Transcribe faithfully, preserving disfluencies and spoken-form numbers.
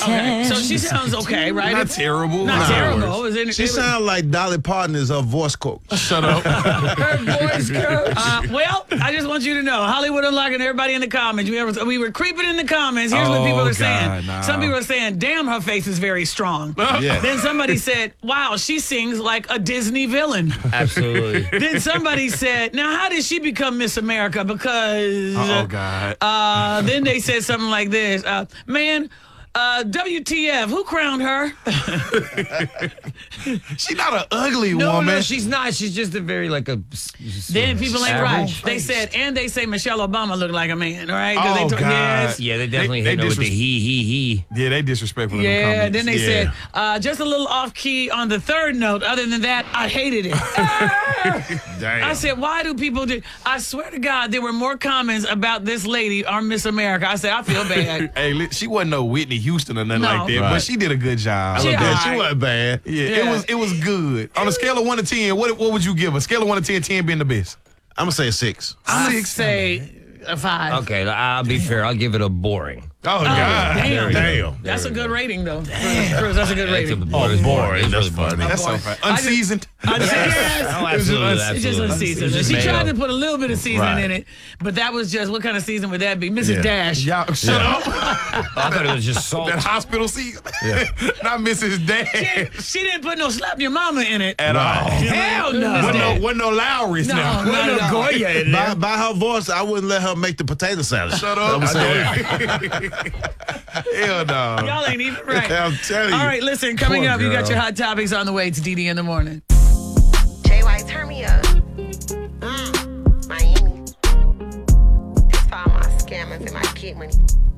Okay, so she sounds okay, right? Not It's terrible. Not Not terrible. worse. It was in- She it was- sounds like Dolly Parton is her voice coach. Shut up. Her voice coach. Uh, well, I just want you to know, Hollywood Unlocked and everybody in the comments, we were, we were creeping in the comments. Here's what Oh, people are God, saying. nah. Some people are saying, damn, her face is very strong. Yeah. Then somebody said, wow, she sings like a Disney villain. Absolutely. Then somebody said, now how did she become Miss America? Because... Oh, God. Uh, then they said something like this. Uh, man... Uh, W T F, who crowned her? She's not an ugly No, woman. no, she's not. She's just a very like a. Then people ain't right. average. They said, and they say Michelle Obama looked like a man, right? 'Cause Oh, they God. Yes. Yeah, they definitely They- hit they her with the disres- he he he. Yeah, they disrespectful in them Yeah, comments. then they Yeah. said, uh, just a little off key on the third note. Other than that, I hated it. Ah! Damn. I said, why do people do? I swear to God, there were more comments about this lady, our Miss America. I said, I feel bad. Hey, li- she wasn't no Whitney Houston or nothing No. like that, Right. but she did a good job. She Yeah, Yeah, all she right. wasn't bad. it Yeah. was it was good. On a scale of one to ten, what what would you give her? Scale of one to ten, ten being the best. I'm gonna say a six. I'm going to Six. say a five. Okay, I'll be fair. I'll give it a boring. Oh, Oh, God. damn. Damn. That's a good rating, though. Chris, that's a good That's a rating. boring. boring. It's That's really boring. funny. That's so boring. fine. I just- Unseasoned. I just- yes. Oh, absolutely, It's just absolutely. unseasoned. It's just She tried male. to put a little bit of seasoning Right. in it, but that was just, what kind of season would that be? Missus Yeah. Dash. Y'all, shut up. I thought it was just salt. That hospital season. Yeah. Not Missus She, Dad she didn't put no slap your mama in it. at all. Hell no. Wasn't no, wasn't no Lowry's No, now. not Wasn't at no all. Goya in By, there. by her voice, I wouldn't let her make the potato salad. Shut up. I'm saying. Hell no. Y'all ain't even right. I'm telling you. All right, listen, coming Poor up, you got girl. your hot topics on the way. It's D D in the morning. J Y, turn me up. Mm, Miami. That's for all my scammers and my kid money.